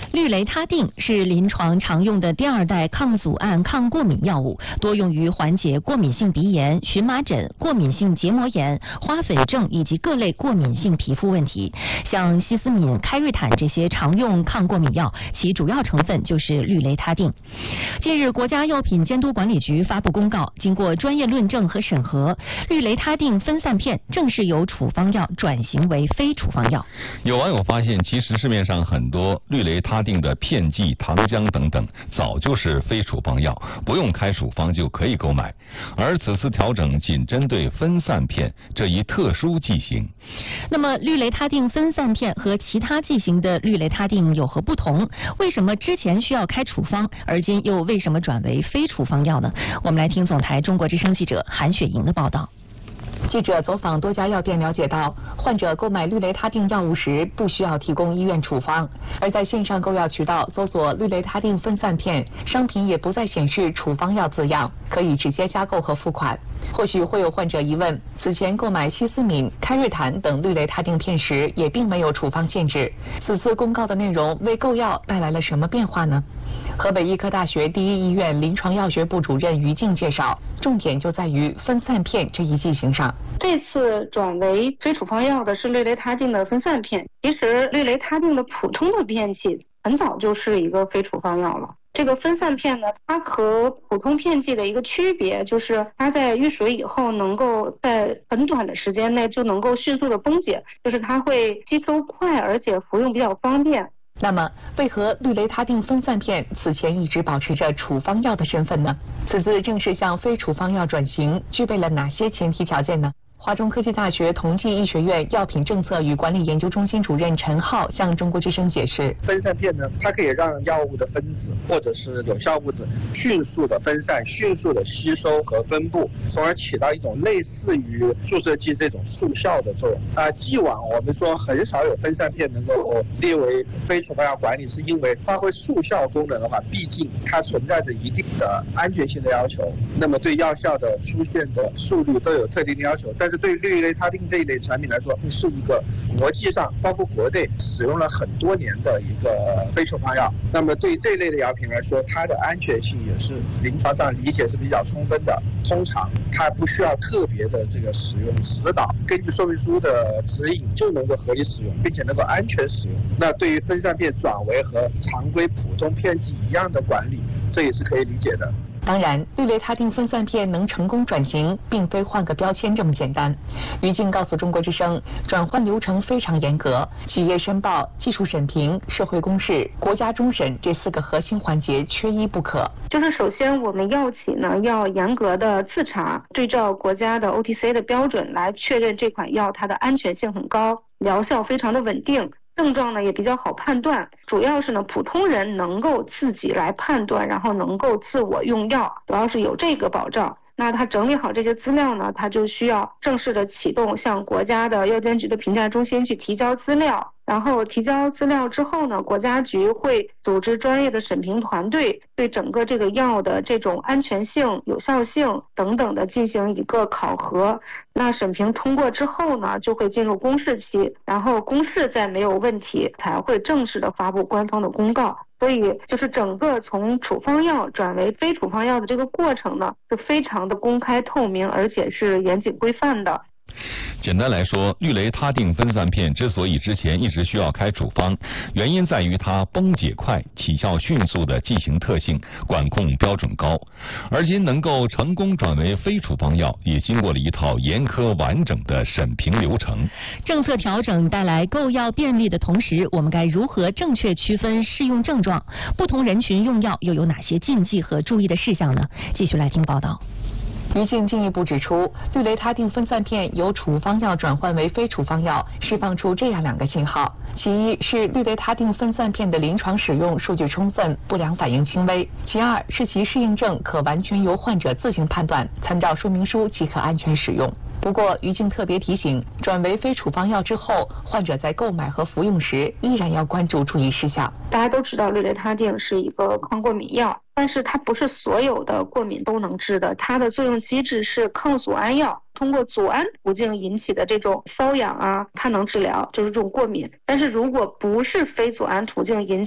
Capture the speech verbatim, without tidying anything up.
氯雷他定是临床常用的第二代抗组胺抗过敏药物，多用于缓解过敏性鼻炎、荨麻疹、过敏性结膜炎、花粉症以及各类过敏性皮肤问题。像西司敏、开瑞坦这些常用抗过敏药，其主要成分就是氯雷他定。近日，国家药品监督管理局发布公告，经过专业论证和审核，氯雷他定分散片正式由处方药转型为非处方药。 有网友发现，其实市面上很多氯雷他定的片剂、糖浆等等，早就是非处方药，不用开处方就可以购买。而此次调整仅针对分散片这一特殊剂型。 那么，氯雷他定分散片和其他剂型的氯雷他定有何不同？为什么之前需要开处方，而今又为什么转为非处方药呢？我们来听总台中国之声记者韩雪莹的报道。 记者走访多家药店了解到，患者购买氯雷他定药物时不需要提供医院处方，而在线上购药渠道搜索氯雷他定分散片，商品也不再显示处方药字样，可以直接加购和付款。或许会有患者疑问，此前购买西司敏、开瑞坦等氯雷他定片时也并没有处方限制，此次公告的内容为购药带来了什么变化呢？河北医科大学第一医院临床药学部主任于静介绍，重点就在于分散片这一剂型上。 这次转为非处方药的是氯雷他定的分散片，其实氯雷他定的普通的片剂很早就是一个非处方药了。这个分散片呢，它和普通片剂的一个区别就是它在遇水以后能够在很短的时间内就能够迅速的崩解，就是它会吸收快，而且服用比较方便。 那么，为何氯雷他定分散片此前一直保持着处方药的身份呢？此次正式向非处方药转型，具备了哪些前提条件呢？华中科技大学同济医学院药品政策与管理研究中心主任陈浩向中国之声解释， 分散片呢，它可以让药物的分子或者是有效物质迅速的分散、迅速的吸收和分布，从而起到一种类似于注射剂这种速效的作用。啊，既往我们说很少有分散片能够列为非处方药管理，是因为发挥速效功能的话，毕竟它存在着一定的安全性的要求，那么对药效的出现的速率都有特定的要求。但是对氯雷他定这一类产品来说，是一个国际上包括国内使用了很多年的一个非处方药。那么对这一类的药品来说，它的安全性也是临床上理解是比较充分的。通常它不需要特别的这个使用指导，根据说明书的指引就能够合理使用，并且能够安全使用。那对于分散片转为和常规普通片剂一样的管理，这也是可以理解的。 当然，氯雷他定分散片能成功转型，并非换个标签这么简单。于静告诉中国之声，转换流程非常严格，企业申报、技术审评、社会公示、国家终审这四个核心环节缺一不可。 就是首先，我们药企呢要严格的自查，对照国家的 O T C 的标准来确认这款药它的安全性很高，疗效非常的稳定。症状呢也比较好判断，主要是呢普通人能够自己来判断，然后能够自我用药，主要是有这个保障。那他整理好这些资料呢，他就需要正式的启动向国家的药监局的评价中心去提交资料，然后提交资料之后呢，国家局会组织专业的审评团队，对整个这个药的这种安全性、有效性等等的进行一个考核。那审评通过之后呢，就会进入公示期，然后公示再没有问题，才会正式的发布官方的公告。所以就是整个从处方药转为非处方药的这个过程呢，是非常的公开透明，而且是严谨规范的。 简单来说，氯雷他定分散片之所以之前一直需要开处方，原因在于它崩解快、起效迅速的剂型特性，管控标准高。而今能够成功转为非处方药，也经过了一套严苛完整的审评流程。 政策调整带来购药便利的同时，我们该如何正确区分适用症状？不同人群用药又有哪些禁忌和注意的事项呢？继续来听报道。 于静进一步指出，氯雷他定分散片由处方药转换为非处方药，释放出这样两个信号：其一是氯雷他定分散片的临床使用数据充分，不良反应轻微；其二是其适应症可完全由患者自行判断，参照说明书即可安全使用。不过，于静特别提醒，转为非处方药之后，患者在购买和服用时依然要关注注意事项。 大家都知道，氯雷他定是一个抗过敏药，但是它不是所有的过敏都能治的，它的作用机制是抗组胺药，通过组胺途径引起的这种瘙痒啊，它能治疗，就是这种过敏。但是如果不是非组胺途径引起